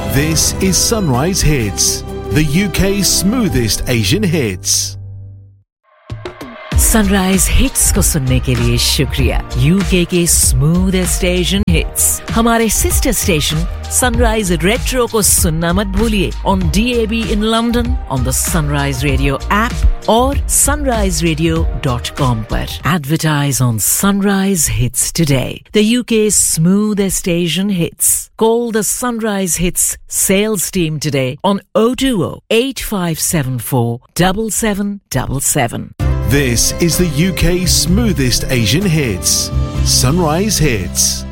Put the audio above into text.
This is Sunrise Hits, the UK's smoothest Asian hits. Sunrise hits को सुनने के लिए शुक्रिया। यूके के स्मूथेस्ट एशियन हिट्स हमारे सिस्टर स्टेशन सनराइज रेट्रो को सुनना मत भूलिए on DAB in London, on the sunrise radio app और sunriseradio.com पर। Advertise on Sunrise Hits today. The UK's smoothest Asian hits. Call the Sunrise Hits sales team today on 020 8574 7777. This is the UK's smoothest Asian hits. Sunrise Hits.